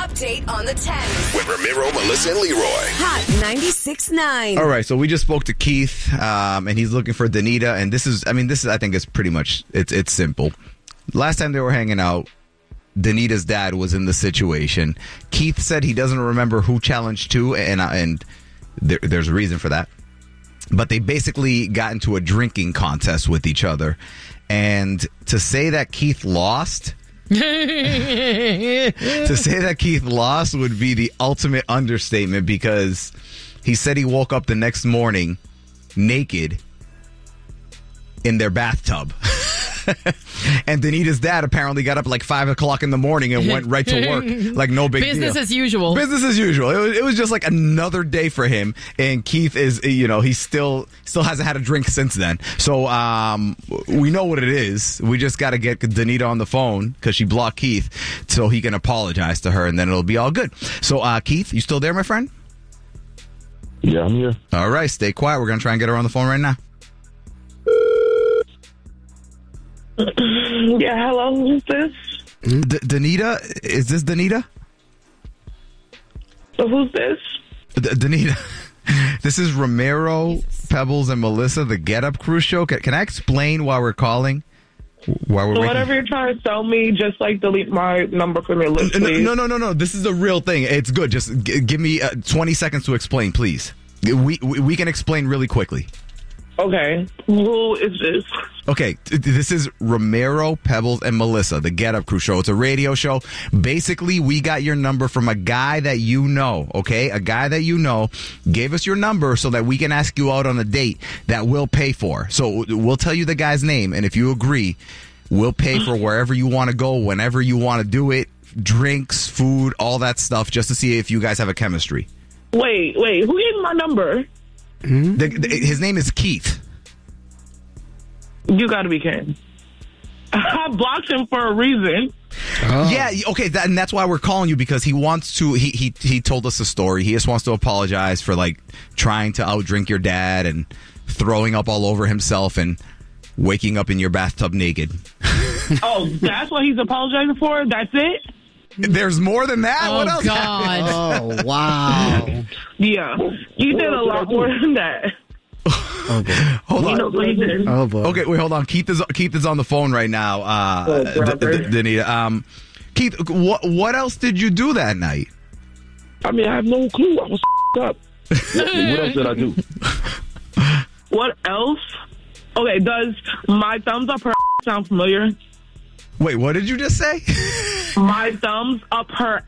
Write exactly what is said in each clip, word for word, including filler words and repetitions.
update on the tens. With Ramiro, Melissa, and Leroy. Hot ninety-six point nine. All right, so we just spoke to Keith, um, and he's looking for Danita, and this is, I mean, this is, I think, is pretty much, it's it's simple. Last time they were hanging out, Danita's dad was in the situation. Keith said he doesn't remember who challenged to, and and there, there's a reason for that. But they basically got into a drinking contest with each other, and to say that Keith lost. to say that Keith lost would be the ultimate understatement, because he said he woke up the next morning naked in their bathtub. And Danita's dad apparently got up like five o'clock in the morning and went right to work. Like no big Business deal. as usual. Business as usual. It was, it was just like another day for him. And Keith is, you know, he still still hasn't had a drink since then. So um, we know what it is. We just got to get Danita on the phone because she blocked Keith so he can apologize to her, and then it'll be all good. So uh, Keith, you still there, my friend? Yeah, I'm here. All right, stay quiet. We're going to try and get her on the phone right now. Yeah, hello, who's this? D- Danita? Is this Danita? So who's this? D- Danita. This is Ramiro, Jesus. Pebbles, and Melissa, the Get Up Crew show. Can, can I explain why we're calling? Why we're so waking- whatever you're trying to sell me, just like delete my number from your list, no, please. no, no, no, no. This is a real thing. It's good. Just g- give me uh, twenty seconds to explain, please. We, we we can explain really quickly. Okay. Who is this? Okay, th- this is Ramiro, Pebbles, and Melissa, the Get Up Crew show. It's a radio show. Basically, we got your number from a guy that you know, okay? A guy that you know gave us your number so that we can ask you out on a date that we'll pay for. So we'll tell you the guy's name, and if you agree, we'll pay for wherever you want to go, whenever you want to do it, drinks, food, all that stuff, just to see if you guys have a chemistry. Wait, wait. Who gave me my number? Mm-hmm. The, the, his name is Keith. You gotta be kidding. I blocked him for a reason. Oh. Yeah, okay, that, and that's why we're calling you, because he wants to, he, he he told us a story. He just wants to apologize for, like, trying to outdrink your dad and throwing up all over himself and waking up in your bathtub naked. Oh, that's what he's apologizing for? That's it? There's more than that? Oh, what else? God. Oh, wow. Yeah. You did a lot more than that. Oh, boy. Hold He on. knows what he did. Oh, boy. Okay, wait, hold on. Keith is Keith is on the phone right now. Uh, Oh, D- brother. D- Danita. Um, Keith, what what else did you do that night? I mean, I have no clue. I was up. What, what else did I do? What else? Okay, does my thumbs up her sound familiar? Wait, what did you just say? My thumbs up her.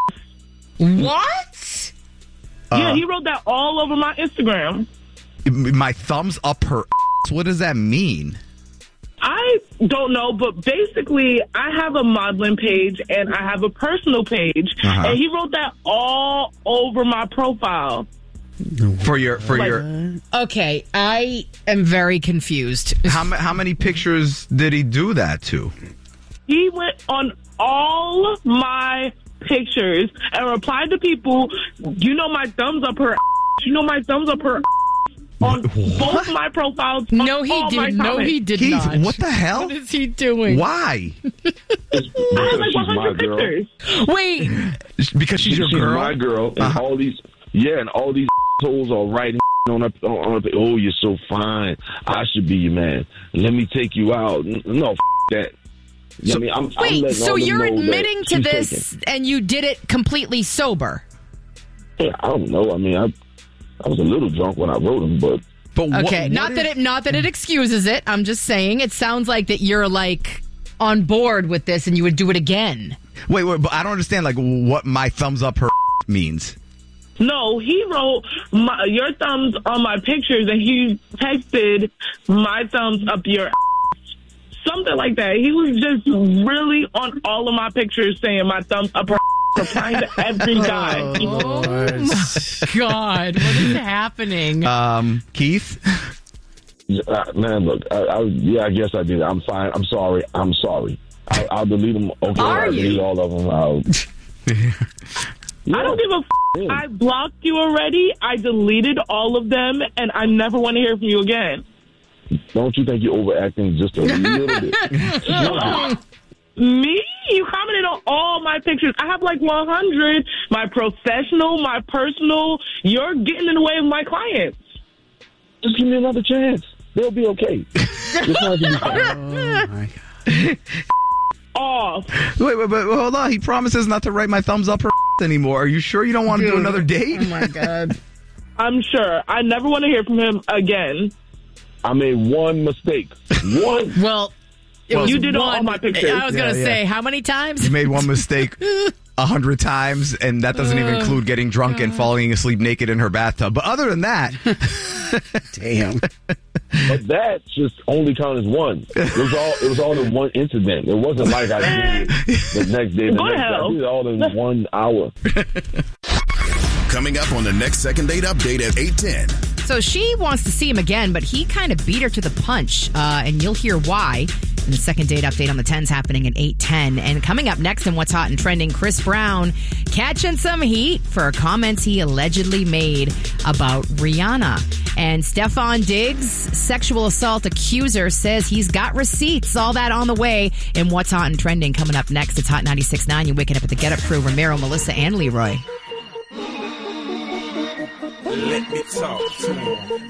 What? Yeah, Uh, he wrote that all over my Instagram. My thumbs up her. What does that mean? I don't know, but basically, I have a modeling page and I have a personal page, Uh-huh. and he wrote that all over my profile. For your for Like- your Okay, I am very confused. how ma- how many pictures did he do that to? He went on all my pictures and replied to people, you know my thumbs up her, you know my thumbs up her, on both my profiles. on No, he all my did. No, comments. he did Keith, not. what the hell? What is he doing? Why? I have Because like she's one my hundred girl. pictures. Wait. Because she's your She's girl. my girl, and Uh-huh. all these, yeah, and all these hoes are writing on her, on her, oh, you're so fine. I should be your man. Let me take you out. N- No, f- that. You know what I mean, I'm, I'm Wait, letting so all them you're know that admitting to she's this taken. and you did it completely sober? Yeah, I don't know. I mean, I, I was a little drunk when I wrote them, but But what- Okay, what not that is- it not that it excuses it. I'm just saying it sounds like that you're like on board with this and you would do it again. Wait, wait, but I don't understand like what my thumbs up her means. No, he wrote my, your thumbs on my pictures, and he texted my thumbs up your something like that. He was just really on all of my pictures saying my thumbs up her, replying to every guy. Oh my God, what is happening? Um, Keith. uh, man, look, I, I, yeah, I guess I did. I'm fine. I'm sorry. I'm sorry. I, I'll delete them. Okay, Are I'll you? delete all of them. I'll, I don't give a f- Yeah. I blocked you already. I deleted all of them, and I never want to hear from you again. Don't you think you're overacting just a little bit? Me? You commented on all my pictures. I have like one hundred. My professional, my personal. You're getting in the way of my clients. Just give me another chance. They'll be okay. Just wanted to be fine. Oh, my God. Off. Wait, wait, but hold on. He promises not to write my thumbs up her anymore. Are you sure you don't want to do Dude. another date? Oh, my God. I'm sure. I never want to hear from him again. I made one mistake. One. Well, it was You did all one. my pictures. I was Yeah, going to yeah. say, how many times? You made one mistake a hundred times, and that doesn't even include getting drunk and falling asleep naked in her bathtub. But other than that, Damn. But that just only counted as one. It was all. It was all in one incident. It wasn't like I did the next day. The Go to next day. hell. I did it all in one hour. Coming up on the next Second Date Update at eight ten. So she wants to see him again, but he kind of beat her to the punch, uh, and you'll hear why in the Second Date Update on the tens happening at eight ten. And coming up next in What's Hot and Trending, Chris Brown catching some heat for comments he allegedly made about Rihanna. And Stefan Diggs, sexual assault accuser, says he's got receipts. All that on the way in What's Hot and Trending. Coming up next, it's Hot ninety-six point nine. You're waking up at the Get Up Crew, Romero, Melissa, and Leroy. Let me talk to him.